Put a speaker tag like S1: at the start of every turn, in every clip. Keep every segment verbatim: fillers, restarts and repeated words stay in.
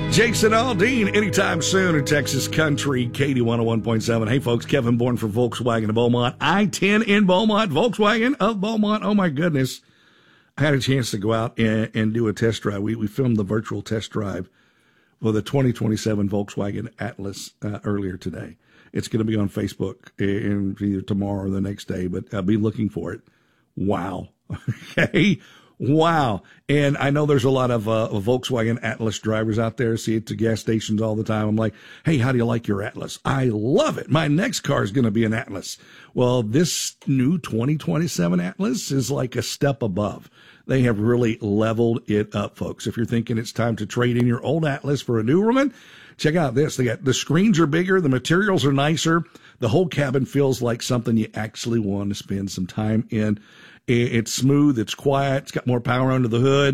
S1: Jason Aldean, anytime soon in Texas Country, Katie one oh one point seven. Hey, folks, Kevin Bourne for Volkswagen of Beaumont. I ten in Beaumont, Volkswagen of Beaumont. Oh, my goodness. I had a chance to go out and, and do a test drive. We, we filmed the virtual test drive for the twenty twenty-seven Volkswagen Atlas uh, earlier today. It's going to be on Facebook in either tomorrow or the next day, but I'll be looking for it. Wow. Okay. Wow. And I know there's a lot of uh, Volkswagen Atlas drivers out there. See it to gas stations all the time. I'm like, hey, how do you like your Atlas? I love it. My next car is going to be an Atlas. Well, this new twenty twenty-seven Atlas is like a step above. They have really leveled it up, folks. If you're thinking it's time to trade in your old Atlas for a newer one, check out this. They got the screens are bigger, the materials are nicer, the whole cabin feels like something you actually want to spend some time in. It's smooth, it's quiet, it's got more power under the hood,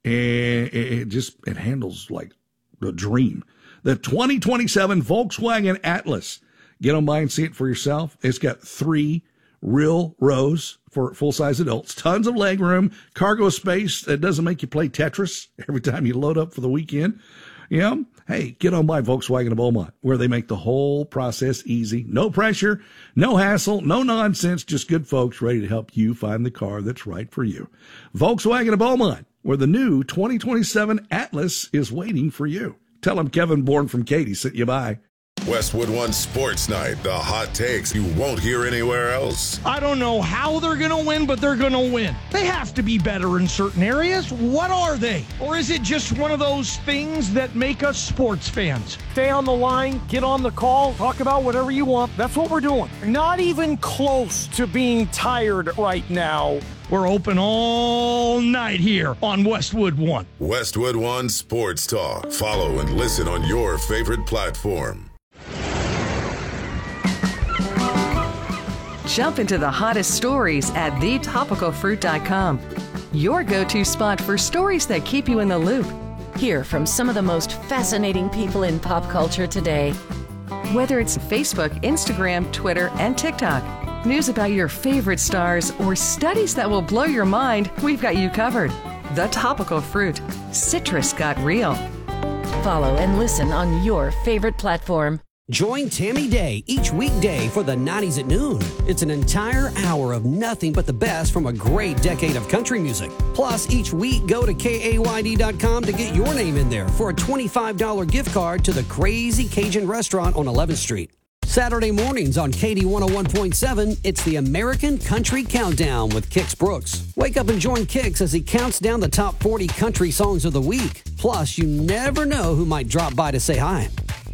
S1: and it just it handles like a dream. The twenty twenty-seven Volkswagen Atlas. Get on by and see it for yourself. It's got three real rows for full-size adults, tons of leg room, cargo space that doesn't make you play Tetris every time you load up for the weekend. You know, hey, get on by Volkswagen of Beaumont, where they make the whole process easy. No pressure, no hassle, no nonsense, just good folks ready to help you find the car that's right for you. Volkswagen of Beaumont, where the new twenty twenty-seven Atlas is waiting for you. Tell them Kevin Bourne from Katie sent you by.
S2: Westwood One Sports Night, the hot takes you won't hear anywhere else.
S3: I don't know how they're going to win, but they're going to win. They have to be better in certain areas. What are they? Or is it just one of those things that make us sports fans?
S4: Stay on the line, get on the call, talk about whatever you want. That's what we're doing. Not even close to being tired right now.
S3: We're open all night here on Westwood One.
S2: Westwood One Sports Talk. Follow and listen on your favorite platform.
S5: Jump into the hottest stories at the topical fruit dot com. Your go-to spot for stories that keep you in the loop.
S6: Hear from some of the most fascinating people in pop culture today.
S5: Whether it's Facebook, Instagram, Twitter, and TikTok, news about your favorite stars, or studies that will blow your mind, we've got you covered. The Topical Fruit. Citrus got real.
S6: Follow and listen on your favorite platform.
S7: Join Tammy Day each weekday for the nineties at noon. It's an entire hour of nothing but the best from a great decade of country music. Plus, each week, go to K A Y D dot com to get your name in there for a twenty-five dollars gift card to the Crazy Cajun Restaurant on eleventh Street. Saturday mornings on K D one oh one point seven, it's the American Country Countdown with Kix Brooks. Wake up and join Kix as he counts down the top forty country songs of the week. Plus, you never know who might drop by to say hi.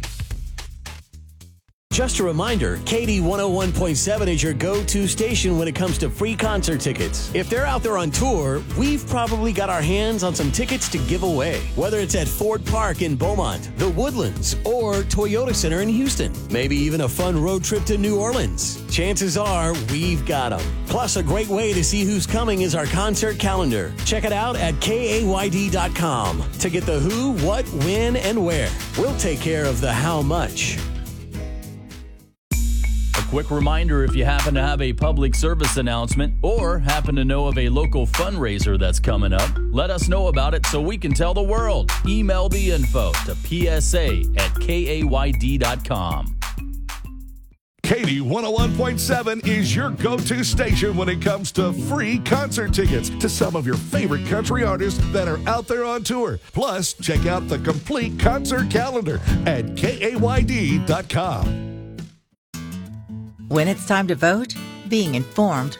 S8: Just a reminder, K D one oh one point seven is your go-to station when it comes to free concert tickets. If they're out there on tour, we've probably got our hands on some tickets to give away. Whether it's at Ford Park in Beaumont, the Woodlands, or Toyota Center in Houston. Maybe even a fun road trip to New Orleans. Chances are we've got them. Plus, a great way to see who's coming is our concert calendar. Check it out at K A Y D dot com to get the who, what, when, and where. We'll take care of the how much.
S9: Quick reminder, if you happen to have a public service announcement or happen to know of a local fundraiser that's coming up, let us know about it so we can tell the world. Email the info to P S A at K A Y D dot com.
S1: Katie one oh one point seven is your go-to station when it comes to free concert tickets to some of your favorite country artists that are out there on tour. Plus, check out the complete concert calendar at K A Y D dot com.
S10: When it's time to vote, being informed